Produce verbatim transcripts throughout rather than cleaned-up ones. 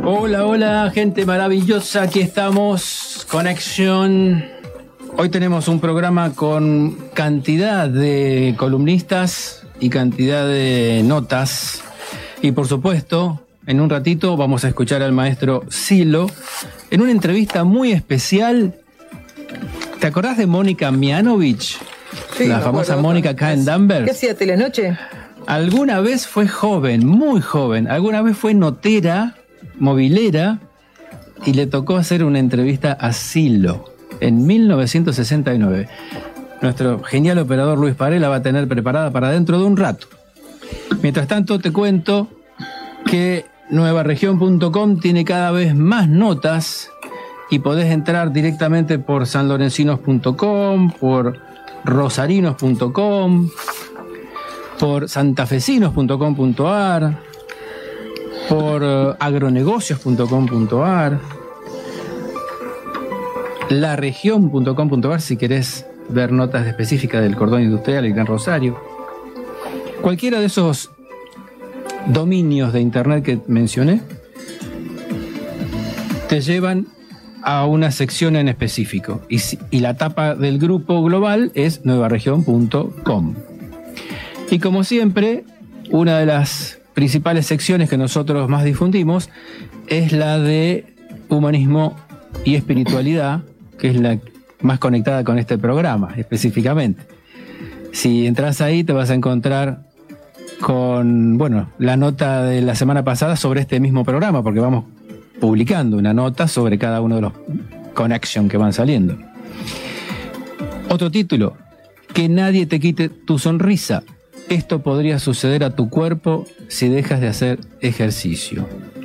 Hola, hola, gente maravillosa, aquí estamos, Conexión. Hoy tenemos un programa con cantidad de columnistas y cantidad de notas. Y por supuesto, en un ratito vamos a escuchar al maestro Silo en una entrevista muy especial. ¿Te acordás de Mónica Mianovich? Sí, la famosa acuerdo, Mónica acá en Danvers. ¿Qué hacía, Telenoche? Alguna vez fue joven, muy joven. Alguna vez fue notera, movilera, y le tocó hacer una entrevista a Silo en mil novecientos sesenta y nueve. Nuestro genial operador Luis Paré la va a tener preparada para dentro de un rato. Mientras tanto, te cuento que nueva región punto com tiene cada vez más notas y podés entrar directamente por sanlorencinos punto com, por rosarinos punto com, por santafesinos punto com punto ar, por agronegocios punto com punto ar, la región punto com punto ar si querés ver notas específicas del cordón industrial y Gran Rosario. Cualquiera de esos dominios de internet que mencioné te llevan a una sección en específico y, y la tapa del grupo global es nueva región punto com. Y como siempre, una de las principales secciones que nosotros más difundimos es la de humanismo y espiritualidad, que es la más conectada con este programa específicamente. Si entras ahí te vas a encontrar con, bueno, la nota de la semana pasada sobre este mismo programa, porque vamos publicando una nota sobre cada uno de los connection que van saliendo. Otro título: que nadie te quite tu sonrisa. Esto podría suceder a tu cuerpo si dejas de hacer ejercicio.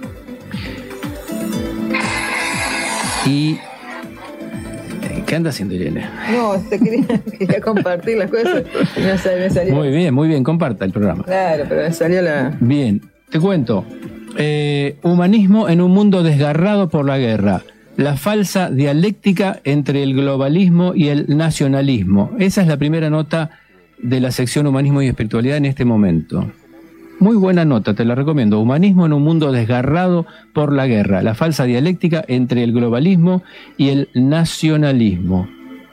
Y ¿qué anda haciendo Irene? No, te quería, quería compartir las cosas. No sé, me salió. Muy bien, muy bien, comparta el programa. Claro, pero me salió la... Bien, te cuento. Eh, humanismo en un mundo desgarrado por la guerra. La falsa dialéctica entre el globalismo y el nacionalismo. Esa es la primera nota de la sección Humanismo y Espiritualidad en este momento. Muy buena nota, te la recomiendo. Humanismo en un mundo desgarrado por la guerra. La falsa dialéctica entre el globalismo y el nacionalismo.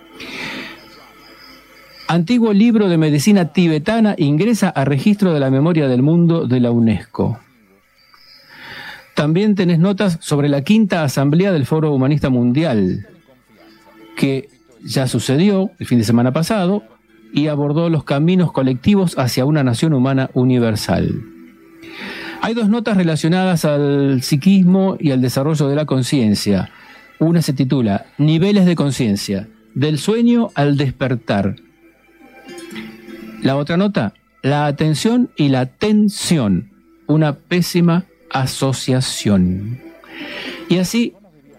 Antiguo libro de medicina tibetana ingresa a registro de la memoria del mundo de la UNESCO. También tenés notas sobre la quinta asamblea del Foro Humanista Mundial, que ya sucedió el fin de semana pasado y abordó los caminos colectivos hacia una nación humana universal. Hay dos notas relacionadas al psiquismo y al desarrollo de la conciencia. Una se titula Niveles de conciencia, del sueño al despertar. La otra nota, la atención y la tensión, una pésima asociación. Y así,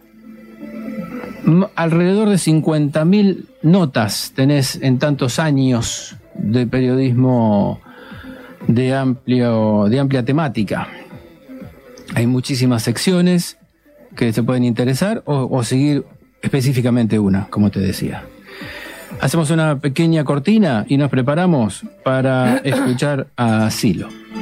alrededor de cincuenta mil notas tenés en tantos años de periodismo de, amplio, de amplia temática. Hay muchísimas secciones que se pueden interesar o, o seguir específicamente una, como te decía. Hacemos una pequeña cortina y nos preparamos para escuchar a Silo.